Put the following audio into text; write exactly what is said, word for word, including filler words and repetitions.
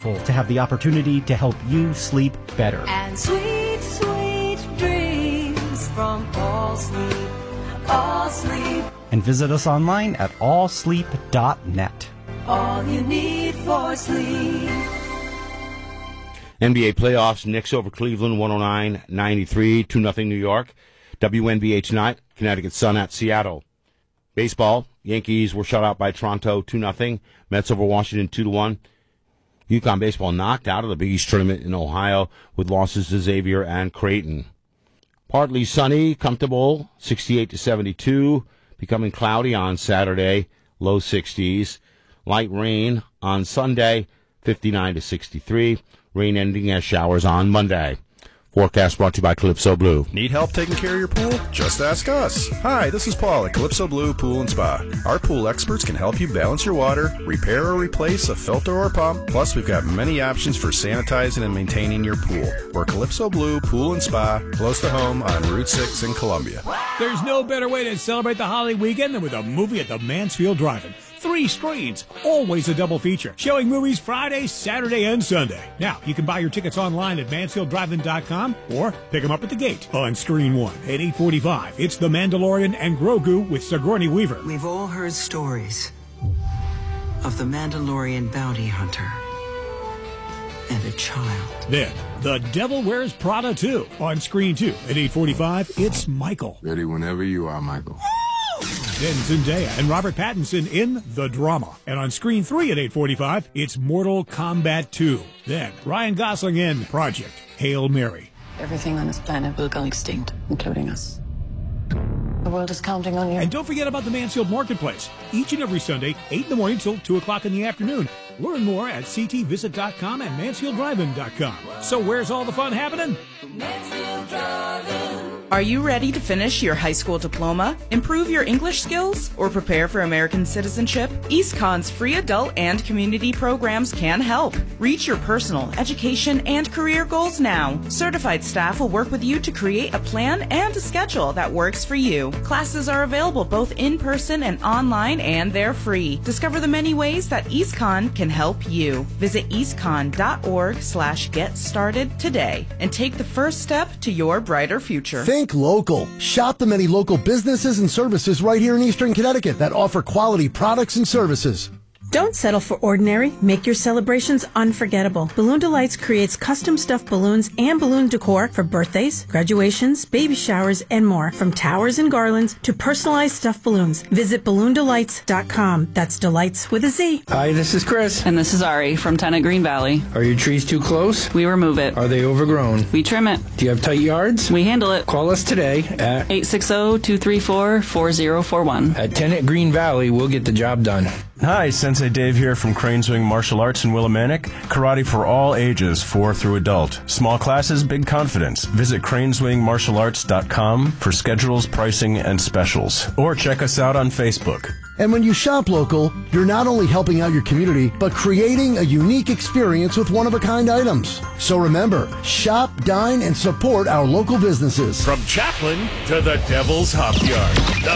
grateful to have the opportunity to help you sleep better. And sweet, sweet dreams from All Sleep, All Sleep. And visit us online at all sleep dot net. All you need for sleep. N B A playoffs, Knicks over Cleveland, one oh nine ninety-three, two nothing New York. W N B A tonight, Connecticut Sun at Seattle. Baseball, Yankees were shut out by Toronto, two nothing. Mets over Washington, two to one. UConn baseball knocked out of the Big East tournament in Ohio with losses to Xavier and Creighton. Partly sunny, comfortable, sixty-eight to seventy-two. Becoming cloudy on Saturday, low sixties. Light rain on Sunday, fifty-nine to sixty-three. Rain ending as showers on Monday. Forecast brought to you by Calypso Blue. Need help taking care of your pool? Just ask us. Hi, this is Paul at Calypso Blue Pool and Spa. Our pool experts can help you balance your water, repair or replace a filter or pump. Plus, we've got many options for sanitizing and maintaining your pool. We're Calypso Blue Pool and Spa, close to home on Route six in Columbia. There's no better way to celebrate the holiday weekend than with a movie at the Mansfield Drive-In. Three screens, always a double feature, showing movies Friday, Saturday, and Sunday. Now, you can buy your tickets online at mansfield drive in dot com or pick them up at the gate on Screen one at eight forty-five. It's The Mandalorian and Grogu with Sigourney Weaver. We've all heard stories of the Mandalorian bounty hunter and a child. Then, The Devil Wears Prada two on Screen two at eight forty-five. It's Michael. Ready whenever you are, Michael. Then Zendaya and Robert Pattinson in The Drama. And on Screen three at eight forty-five, it's Mortal Kombat two. Then Ryan Gosling in Project Hail Mary. Everything on this planet will go extinct, including us. The world is counting on you. And don't forget about the Mansfield Marketplace. Each and every Sunday, eight in the morning till two o'clock in the afternoon. Learn more at c t visit dot com and mansfield drive in dot com. So where's all the fun happening? Mansfield Drive-In. Are you ready to finish your high school diploma, improve your English skills, or prepare for American citizenship? EastCon's free adult and community programs can help. Reach your personal, education, and career goals now. Certified staff will work with you to create a plan and a schedule that works for you. Classes are available both in person and online, and they're free. Discover the many ways that EastCon can help you. Visit eastcon.org slash get started today and take the first step to your brighter future. Think local. Shop the many local businesses and services right here in Eastern Connecticut that offer quality products and services. Don't settle for ordinary. Make your celebrations unforgettable. Balloon Delights creates custom stuffed balloons and balloon decor for birthdays, graduations, baby showers, and more. From towers and garlands to personalized stuffed balloons. Visit balloon delights dot com. That's delights with a Z. Hi, this is Chris. And this is Ari from ten at Green Valley. Are your trees too close? We remove it. Are they overgrown? We trim it. Do you have tight yards? We handle it. Call us today at eight six zero, two three four, four zero four one. At ten at Green Valley, we'll get the job done. Hi, Sensei Dave here from Craneswing Martial Arts in Willimantic. Karate for all ages, four through adult. Small classes, big confidence. Visit craneswing martial arts dot com for schedules, pricing, and specials. Or check us out on Facebook. And when you shop local, you're not only helping out your community, but creating a unique experience with one-of-a-kind items. So remember, shop, dine, and support our local businesses. From Chaplin to the Devil's Hop Yard, the